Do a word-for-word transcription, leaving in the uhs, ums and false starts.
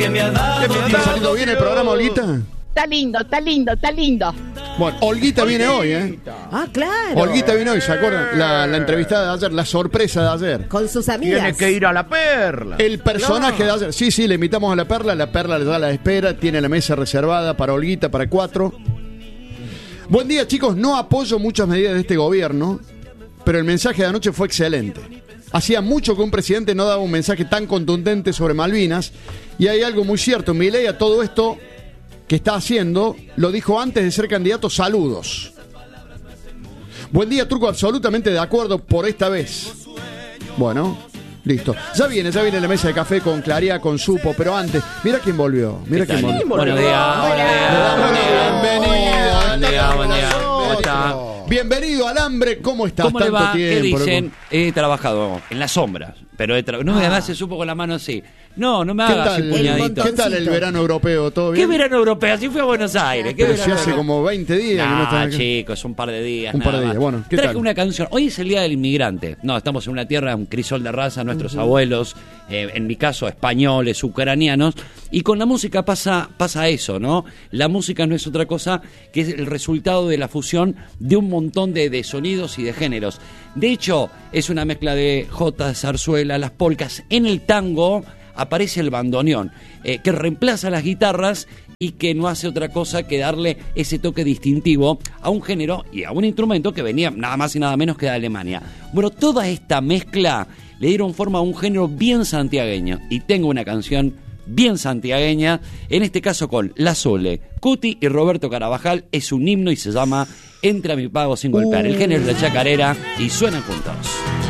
¿Está saliendo bien el programa, Olguita? Está lindo, está lindo, está lindo. Bueno, Olguita viene hoy, ¿eh? Ah, claro. Olguita viene hoy, ¿se acuerdan? La, la entrevistada de ayer, la sorpresa de ayer. Con sus amigas. Tiene que ir a la Perla. El personaje de ayer. Sí, sí, le invitamos a la Perla. La Perla le da la espera. Tiene la mesa reservada para Olguita, para cuatro. Buen día, chicos. No apoyo muchas medidas de este gobierno, pero el mensaje de anoche fue excelente. Hacía mucho que un presidente no daba un mensaje tan contundente sobre Malvinas. Y hay algo muy cierto. Milei a todo esto que está haciendo, lo dijo antes de ser candidato. Saludos. Buen día, Turco, absolutamente de acuerdo por esta vez. Bueno, listo. Ya viene, ya viene la mesa de café con Claría, con Supo, pero antes, mira quién volvió. Mira quién volvió. Buenos días. Bienvenido. Buen día, buen día. ¿Cómo está? Bienvenido al hambre, ¿cómo estás? ¿Cómo le Tanto va? ¿Qué tiempo, dicen? loco. He trabajado en las sombras, pero he tra... no, Ah. además se supo con la mano así. No, no me ¿Qué hagas así tal, puñadito. ¿Qué tal el verano europeo? ¿Todo ¿Qué bien? verano europeo? Así fui a Buenos Aires. ¿Qué Pero si verano hace europeo? como veinte días que no están Ah, acá. chicos, un par de días. Un par de nada días, más. bueno, ¿qué Traje tal? una canción. Hoy es el Día del Inmigrante. No, estamos en una tierra, un crisol de raza, nuestros abuelos, eh, en mi caso, españoles, ucranianos. Y con la música pasa, pasa eso, ¿no? La música no es otra cosa que es el resultado de la fusión de un montón de, de sonidos y de géneros. De hecho, es una mezcla de jotas, zarzuela, las polcas. En el tango aparece el bandoneón, eh, que reemplaza las guitarras y que no hace otra cosa que darle ese toque distintivo a un género y a un instrumento que venía nada más y nada menos que de Alemania. Bueno, toda esta mezcla le dieron forma a un género bien santiagueño, y tengo una canción bien santiagueña, en este caso con La Sole, Cuti y Roberto Carabajal. Es un himno y se llama Entra mi pago sin golpear. El género es la chacarera y suenan juntos.